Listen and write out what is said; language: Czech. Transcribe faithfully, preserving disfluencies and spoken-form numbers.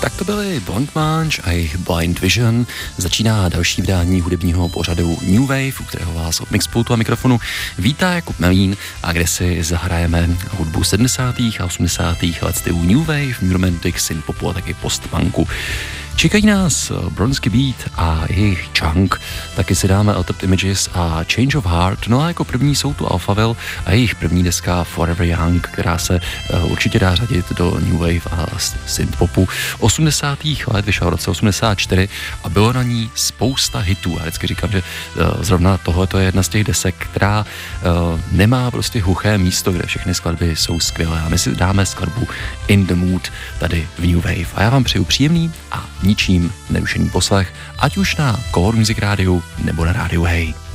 Tak to byly Blunt Munch a jejich Blind Vision. Začíná další vydání hudebního pořadu New Wave, u kterého vás od mixpultu a mikrofonu vítá Jakub Melín a kde si zahrajeme hudbu sedmdesátých a osmdesátých let stylu New Wave, New Romantic, synthpopu a taky postpunku. Čekají nás Bronský Beat a jejich Chunk, taky si dáme Altered Images a Change of Heart, no a jako první jsou tu Alphaville a jejich první deska Forever Young, která se uh, určitě dá řadit do New Wave a synthpopu osmdesátých let, vyšla v roce osmdesát čtyři a bylo na ní spousta hitů. Já vždycky říkám, že uh, zrovna tohle je jedna z těch desek, která uh, nemá prostě hluché místo, kde všechny skladby jsou skvělé a my si dáme skladbu In the Mood tady v New Wave. A já vám přeju příjemný a ničím nerušený poslech, ať už na Color Music Rádiu nebo na rádiu Hey.